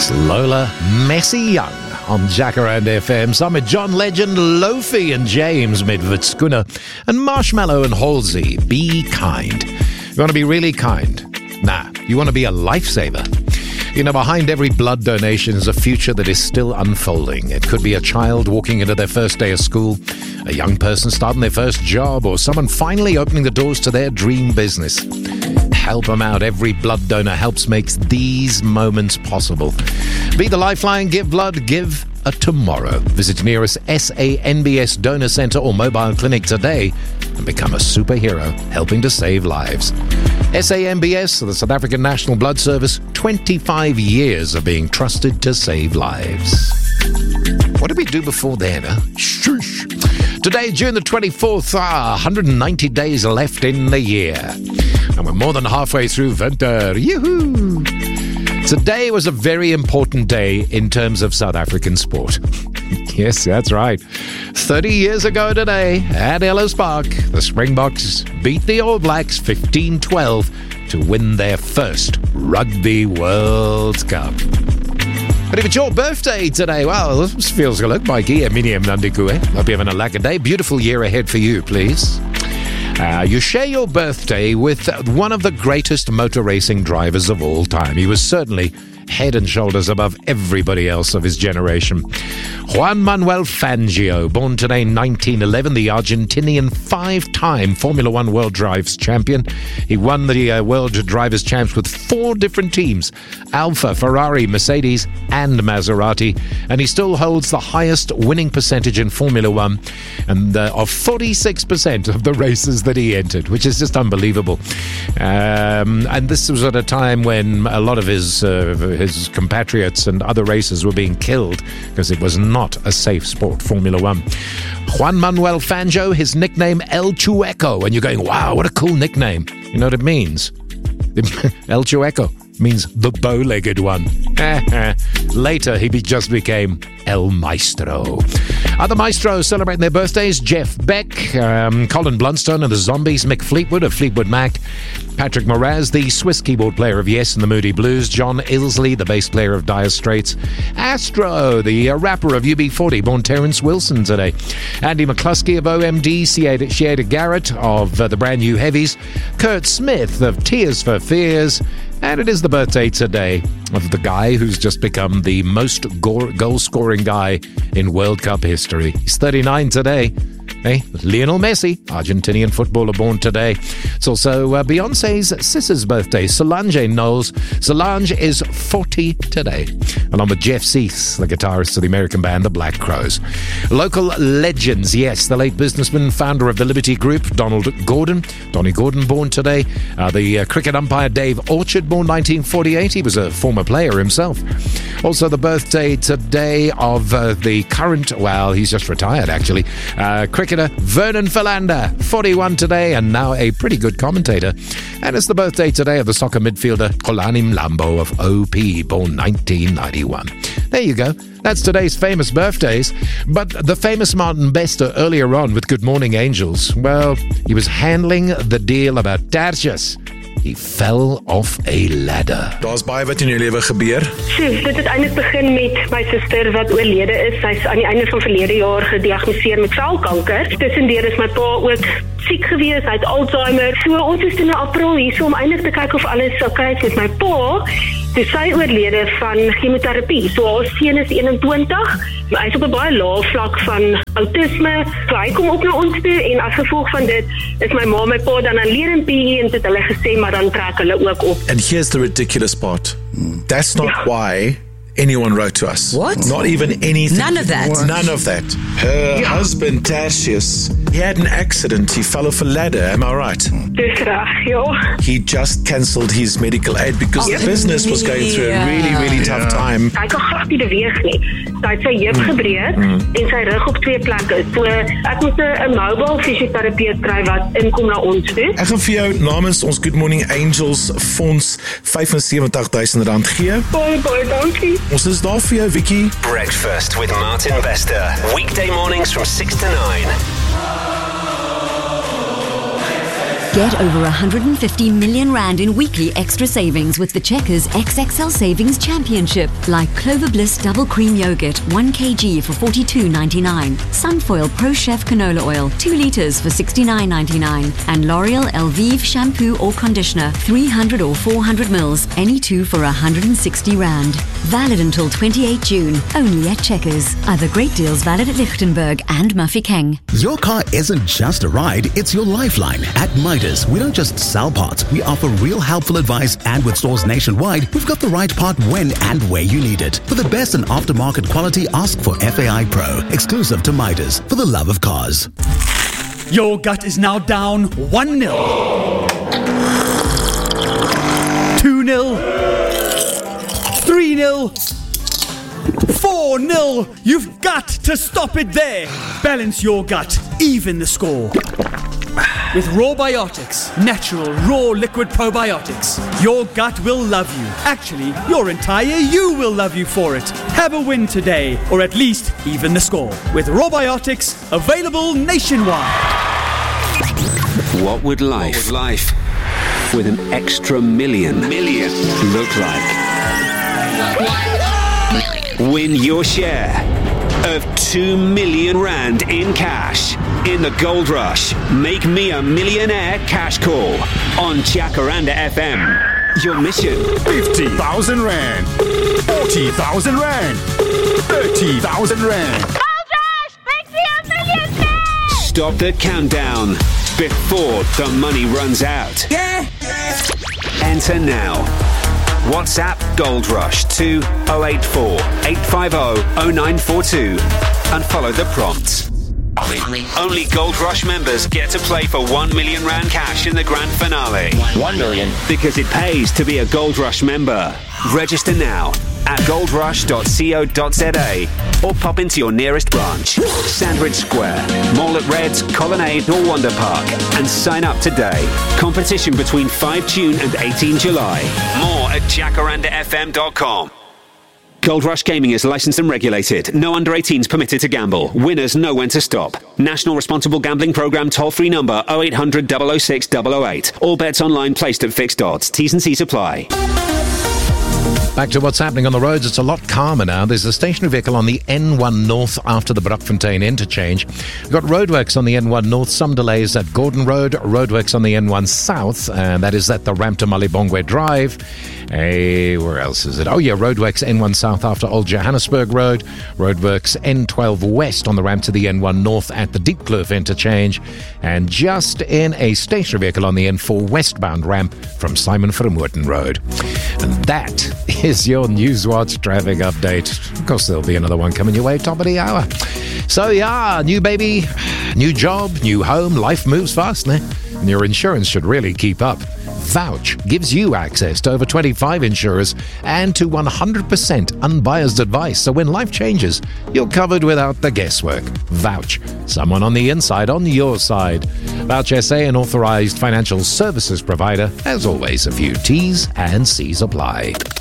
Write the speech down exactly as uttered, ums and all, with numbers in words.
It's Lola Messi Young on Jacaranda F M. Some with John Legend, Lofi and James Midvitskuna, and Marshmallow and Halsey. Be kind. You want to be really kind? Nah, you want to be a lifesaver. You know, behind every blood donation is a future that is still unfolding. It could be a child walking into their first day of school, a young person starting their first job, or someone finally opening the doors to their dream business. Help them out. Every blood donor helps makes these moments possible. Be the lifeline. Give blood. Give a tomorrow. Visit nearest S A N B S donor center or mobile clinic today and become a superhero helping to save lives. S A N B S, the South African National Blood Service, twenty-five years of being trusted to save lives. What did we do before then, huh? Shush. Today, June the twenty-fourth, ah, one hundred ninety days left in the year. And we're more than halfway through winter. Yoo-hoo! Today was a very important day in terms of South African sport. Yes, that's right. thirty years ago today, at Ellis Park, the Springboks beat the All Blacks fifteen twelve to win their first Rugby World Cup. But if it's your birthday today, well, this feels good. Mikey, Eminium Nandikue. Hope you're having a lack a day. Beautiful year ahead for you, please. Uh, you share your birthday with one of the greatest motor racing drivers of all time. He was certainly head and shoulders above everybody else of his generation. Juan Manuel Fangio, born today in nineteen eleven, the Argentinian five-time Formula One World Drives champion. He won the uh, World Drivers' Champs with four different teams, Alfa, Ferrari, Mercedes, and Maserati, and he still holds the highest winning percentage in Formula One, and uh, of forty-six percent of the races that he entered, which is just unbelievable. Um, and this was at a time when a lot of his uh, his compatriots and other racers were being killed because it was not a safe sport, Formula One. Juan Manuel Fangio, his nickname El Chueco, and you're going, wow, what a cool nickname. You know what it means? El Chueco means the bow-legged one. Later, he be- just became El Maestro. Other maestros celebrating their birthdays: Jeff Beck, um, Colin Blunstone and the Zombies, Mick Fleetwood of Fleetwood Mac, Patrick Moraz, the Swiss keyboard player of Yes and the Moody Blues, John Ilsley, the bass player of Dire Straits, Astro, the uh, rapper of U B forty, born Terence Wilson today, Andy McCluskey of O M D, Sieda Garrett of uh, the Brand New Heavies, Kurt Smith of Tears for Fears, and it is the birthday today of the guy who's just become the most go- goal-scoring guy in World Cup history. He's thirty-nine today. Hey, Lionel Messi, Argentinian footballer born today. It's also uh, Beyonce's sister's birthday, Solange Knowles. Solange is forty today, along with Jeff Cease, the guitarist of the American band The Black Crowes. Local legends, yes, the late businessman, founder of the Liberty Group, Donald Gordon. Donnie Gordon born today. Uh, the uh, cricket umpire Dave Orchard, born nineteen forty-eight. He was a former player himself. Also the birthday today of uh, the current, well, he's just retired actually, uh, cricketer Vernon Philander, forty-one today, and now a pretty good commentator. And it's the birthday today of the soccer midfielder Xolani Mlambo of O P, born nineteen ninety-one. There you go. That's today's famous birthdays. But the famous Martin Bester earlier on with Good Morning Angels, well, he was handling the deal about Tertius. He fell off a ladder. Daar's baie wat in jou lewe gebeur. So, dit het eintlik begin met my suster wat oorlede is. Sy's aan die einde van verlede jaar gediagnoseer met selkanker. Tussendeur is my pa ook siek gewees, hy het Alzheimer. So, ons is in April hier so om eintlik te kyk of alles oukei is met my pa. Toe sy oorlede van chemoterapie. So, haar seun is eenentwintig. Maar hy is op 'n baie lae vlak van autisme. So, hy kom ook na ons toe en as gevolg van dit is my ma, my pa dan alleen in P E en het hulle gesê, maar dan trek hulle ook op. And here's the ridiculous part. That's not Yeah. why anyone wrote to us. What? Not even anything. None of that. What? None of that. Her Yeah. husband, Tertius, he had an accident. He fell off a ladder. Am I right? Dis reg, ja. He just cancelled his medical aid because Oh, the business was going through a really, really tough time. Hy kan glad nie beweeg nie. Sy het sy heup gebreek en sy rug op twee plekke. So ek moes 'n mobile fisioterapeut kry wat inkom na ons toe. Ek gaan vir jou namens ons Good Morning Angels fonds vyf en sewentig duisend rand gee. Baie baie dankie. Ons is daar vir jou, Vicky. Breakfast with Martin Bester. Weekday mornings from six to nine. Get over one hundred fifty million rand in weekly extra savings with the Checkers X X L Savings Championship, like Clover Bliss Double Cream Yogurt, one kilogram for forty-two ninety-nine, Sunfoil Pro Chef Canola Oil, two litres for sixty-nine ninety-nine, and L'Oreal Elvive Shampoo or Conditioner, three hundred or four hundred mils, any two for one hundred sixty rand. Valid until twenty-eighth June, only at Checkers. Other great deals valid at Lichtenberg and Mafeking. Your car isn't just a ride, it's your lifeline. At Midas, we don't just sell parts, we offer real helpful advice, and with stores nationwide, we've got the right part when and where you need it. For the best in aftermarket quality, ask for F A I Pro, exclusive to Midas, for the love of cars. Your gut is now down one nil. two nil. three nil. four nil. You've got to stop it there. Balance your gut. Even the score. With Rawbiotics, natural, raw liquid probiotics, your gut will love you. Actually, your entire you will love you for it. Have a win today, or at least even the score. With Rawbiotics, available nationwide. What would life, what would life with an extra million, million look like? Win your share of two million rand in cash in the Gold Rush. Make me a millionaire cash call on Jacaranda F M. Your mission: fifty thousand rand, forty thousand rand, thirty thousand rand. Gold Rush, make me a millionaire! Stop the countdown before the money runs out. Yeah. Enter now. WhatsApp Gold Rush to oh eight four, eight five oh, oh nine four two and follow the prompts. Only Gold Rush members get to play for one million rand cash in the grand finale. one million. Because it pays to be a Gold Rush member. Register now at gold rush dot co dot za or pop into your nearest branch, Sandridge Square, Mall at Reds, Colonnade or Wonder Park, and sign up today. Competition between five June and eighteen July. More at jacaranda f m dot com. Gold Rush Gaming is licensed and regulated. No under eighteens permitted to gamble. Winners know when to stop. National Responsible Gambling Programme toll-free number oh eight hundred, double oh six, double oh eight. All bets online placed at fixed odds. T's and C's apply. Back to what's happening on the roads. It's a lot calmer now. There's a stationary vehicle on the N one North after the Brockfontein interchange. We've got roadworks on the N one North, some delays at Gordon Road, roadworks on the N one South, and that is at the ramp to Malibongwe Drive. Hey, where else is it? Oh yeah, roadworks N one South after Old Johannesburg Road, roadworks N twelve West on the ramp to the N one North at the Diepkloof interchange, and just in a stationary vehicle on the N four westbound ramp from Simon Vermooten Road. And that is your Newswatch traffic update. Of course, there'll be another one coming your way top of the hour. So yeah, new baby, new job, new home, life moves fast, né? And your insurance should really keep up. Vouch gives you access to over twenty-five insurers and to one hundred percent unbiased advice. So when life changes, you're covered without the guesswork. Vouch, someone on the inside on your side. Vouch S A, an authorized financial services provider. As always, a few T's and C's apply.